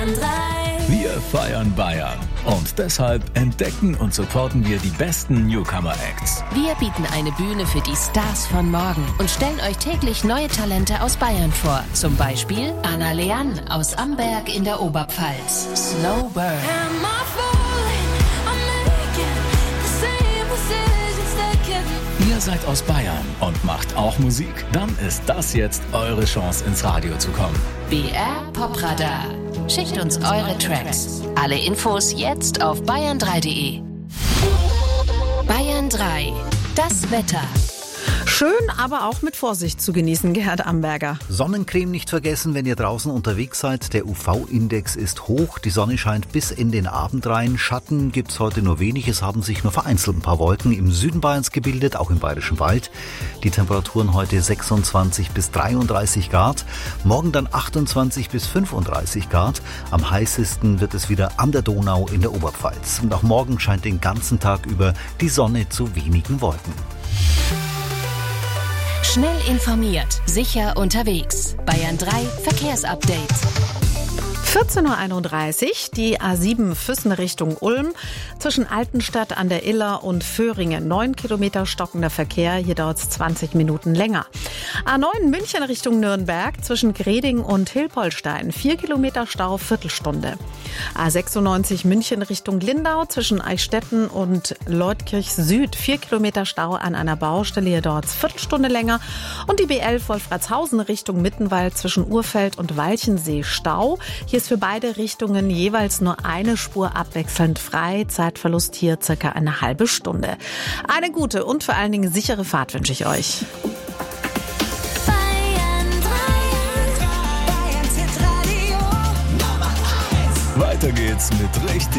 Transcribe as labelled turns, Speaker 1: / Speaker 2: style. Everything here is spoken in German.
Speaker 1: Wir feiern Bayern und deshalb entdecken und supporten wir die besten Newcomer-Acts.
Speaker 2: Wir bieten eine Bühne für die Stars von morgen und stellen euch täglich neue Talente aus Bayern vor. Zum Beispiel Anna Leann aus Amberg in der Oberpfalz. Slow Burn.
Speaker 1: Ihr seid aus Bayern und macht auch Musik? Dann ist das jetzt eure Chance, ins Radio zu kommen.
Speaker 2: BR Popradar. Schickt uns eure Tracks. Alle Infos jetzt auf bayern3.de. Bayern 3. Das Wetter.
Speaker 3: Schön, aber auch mit Vorsicht zu genießen, Gerhard Amberger.
Speaker 4: Sonnencreme nicht vergessen, wenn ihr draußen unterwegs seid. Der UV-Index ist hoch, die Sonne scheint bis in den Abend rein. Schatten gibt's heute nur wenig, es haben sich nur vereinzelt ein paar Wolken im Süden Bayerns gebildet, auch im Bayerischen Wald. Die Temperaturen heute 26 bis 33 Grad, morgen dann 28 bis 35 Grad. Am heißesten wird es wieder an der Donau in der Oberpfalz. Und auch morgen scheint den ganzen Tag über die Sonne zu wenigen Wolken.
Speaker 2: Schnell informiert, sicher unterwegs. Bayern 3 Verkehrsupdate.
Speaker 3: 14.31 Uhr, die A7 Füssen Richtung Ulm. Zwischen Altenstadt an der Iller und Föhringen 9 Kilometer stockender Verkehr. Hier dauert es 20 Minuten länger. A9 München Richtung Nürnberg. Zwischen Greding und Hilpolstein 4 Kilometer Stau, Viertelstunde. A96 München Richtung Lindau. Zwischen Eichstätten und Leutkirch Süd 4 Kilometer Stau an einer Baustelle. Hier dauert es Viertelstunde länger. Und die B11 Wolfratshausen Richtung Mittenwald zwischen Urfeld und Walchensee Stau. Hier ist für beide Richtungen jeweils nur eine Spur abwechselnd frei. Zeitverlust hier circa eine halbe Stunde. Eine gute und vor allen Dingen sichere Fahrt wünsche ich euch.
Speaker 1: Weiter geht's mit richtig